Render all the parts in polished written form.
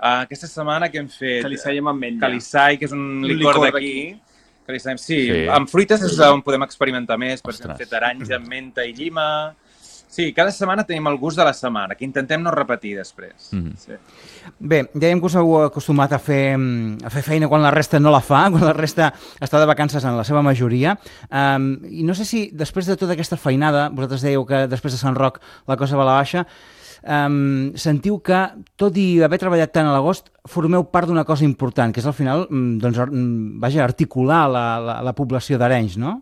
Aquesta setmana que hem fet... Calissai amb ametlla. Calissai, que és un licor d'aquí. Sí, amb fruites és on podem experimentar més, perquè hem fet taronja, menta i llima. Sí, cada setmana tenim el gust de la setmana, que intentem no repetir després. Sí. Bé, dèiem que us heu acostumat a fer feina quan la resta no la fa, quan la resta està de vacances en la seva majoria. I no sé si després de tota aquesta feinada, vosaltres dèieu que després de Sant Roc la cosa va a la baixa, sentiu que, tot i haver treballat tant a l'agost, formeu part d'una cosa important, que és al final, doncs, articular la població d'Arenys, no?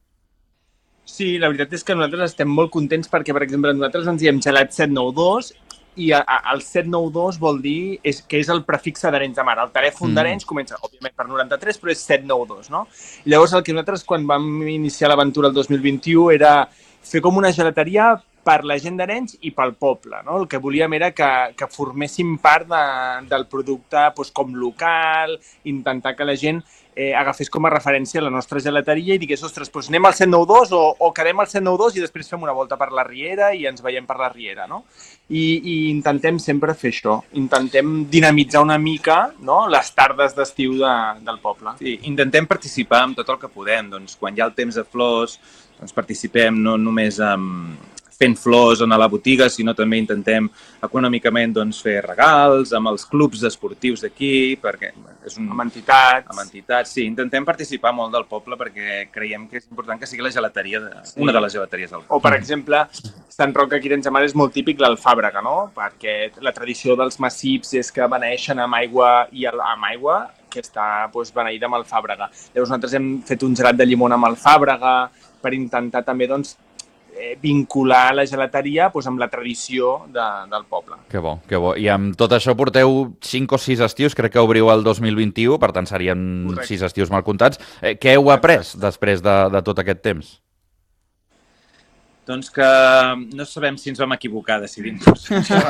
Sí, la veritat és que nosaltres estem molt contents perquè, per exemple, nosaltres ens diem Gelat 792 i el 792 vol dir que és el prefixe d'Arenys de Mar. El telèfon d'Arenys comença, òbviament, per 93, però és 792, no? Llavors, el que nosaltres, quan vam iniciar l'aventura el 2021, era fer com una gelateria per la gent d'Arenys i pel poble, no? El que volíem era que forméssim part del producte com local, intentar que la gent agafés com a referència la nostra gelateria i digués, ostres, doncs anem al 792 o quedem al 792 i després fem una volta per la Riera i ens veiem per la Riera, no? I intentem sempre fer això, intentem dinamitzar una mica, no, les tardes d'estiu del poble. Sí, intentem participar en tot el que podem, doncs quan hi ha el temps de flors, doncs participem no només fent flors a la botiga, sinó també intentem econòmicament doncs, fer regals amb els clubs esportius d'aquí, perquè és amb entitats. Amb entitats, sí. Intentem participar molt del poble perquè creiem que és important que sigui la gelateria, una de les gelateries del poble. O, per exemple, Sant Roc aquí d'Arenys de Mar és molt típic l'alfàbrega, no? Perquè la tradició dels massips és que beneeixen amb aigua i amb aigua que està beneïda amb alfàbrega. Llavors nosaltres hem fet un gelat de llimona amb alfàbrega per intentar també, doncs, vincular la gelateria amb la tradició del poble. Que bo, que bo. I amb tot això porteu 5 o 6 estius, crec que obriu el 2021, per tant serien 6 estius mal comptats. Què heu après després de tot aquest temps? Doncs que no sabem si ens vam equivocar decidint-nos.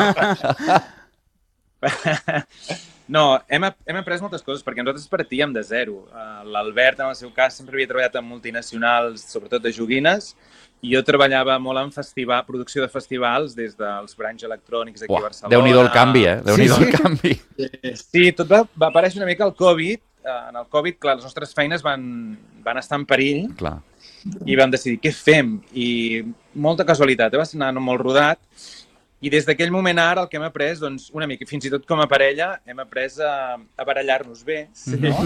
No, hem après moltes coses, perquè nosaltres partíem de zero. L'Albert, en el seu cas, sempre havia treballat en multinacionals, sobretot de joguines, i jo treballava molt en producció de festivals des dels branys electrònics aquí a Barcelona. Déu-n'hi-do el canvi, Déu-n'hi-do el canvi. Sí, tot va aparèixer una mica el Covid. En el Covid, clar, les nostres feines van estar en perill. Clar. I vam decidir què fem. I molta casualitat, va ser anar molt rodat. I des d'aquell moment ara el que hem après, doncs, una mica, fins i tot com a parella, hem après a barallar-nos bé. Sí. No?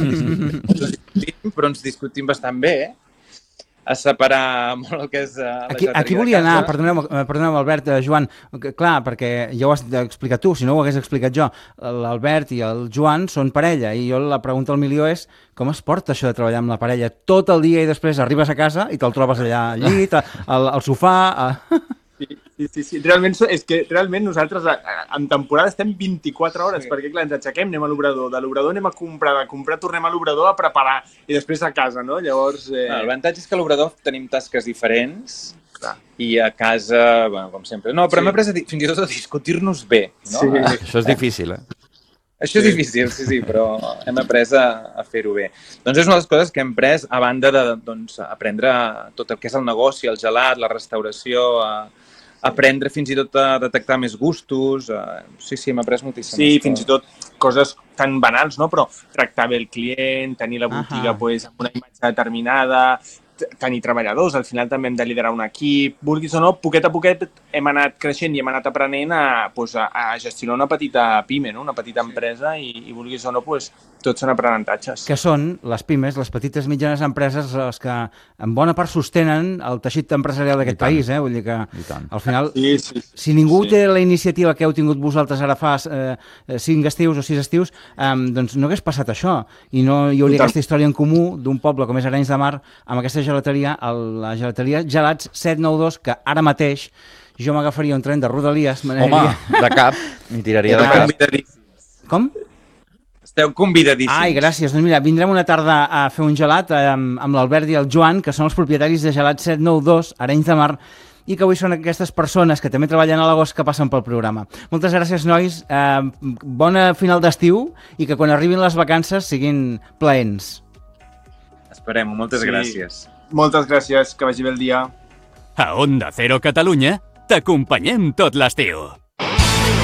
Però ens discutim bastant bé, a separar molt el que és la gelateria. Aquí volia anar, perdoneu Albert, Joan, clar, perquè ja ho has explicat tu, si no ho hagués explicat jo, l'Albert i el Joan són parella, i jo la pregunta al milió és com es porta això de treballar amb la parella tot el dia i després arribes a casa i te'l trobes allà al llit, al sofà... Sí. Realment nosaltres en temporada estem 24 hores, perquè clar, ens aixequem, anem a l'obrador, de l'obrador anem a comprar, tornem a l'obrador a preparar i després a casa, no? Llavors... L'avantatge és que a l'obrador tenim tasques diferents i a casa, com sempre. No, però hem après fins i tot a discutir-nos bé, no? Sí. Això és difícil, Això és difícil, sí, però hem après a fer-ho bé. Doncs és una de les coses que hem après, a banda d'aprendre tot el que és el negoci, el gelat, la restauració, aprendre fins i tot a detectar més gustos. Sí, hem après moltíssimes. Sí, fins i tot coses tan banals, no? Però tractar bé el client, tenir la botiga amb una imatge determinada, tenir treballadors, al final també hem de liderar un equip, vulguis o no, poquet a poquet hem anat creixent i hem anat aprenent a gestionar una petita pime, no? Una petita empresa i vulguis o no, tots són aprenentatges. Que són les pimes, les petites i mitjanes empreses, les que en bona part sostenen el teixit empresarial d'aquest país, vull dir que al final, si ningú té la iniciativa que heu tingut vosaltres ara fa 5 estius o 6 estius, doncs no hagués passat això, i no hi hauria aquesta història en comú d'un poble com és Arenys de Mar, amb aquesta gelateria, la gelateria Gelats 792, que ara mateix jo m'agafaria un tren de Rodalies. Home, de cap, m'hi tiraria de cap. Com? Esteu convidadíssims. Ai, gràcies. Doncs mira, vindrem una tarda a fer un gelat amb l'Albert i el Joan, que són els propietaris de Gelat 792, Arenys de Mar, i que avui són aquestes persones que també treballen a l'agost que passen pel programa. Moltes gràcies, nois. Bona final d'estiu i que quan arribin les vacances siguin plaents. Esperem-ho. Moltes gràcies. Moltes gràcies. Que vagi bé el dia. A Onda Cero Catalunya t'acompanyem tot l'estiu.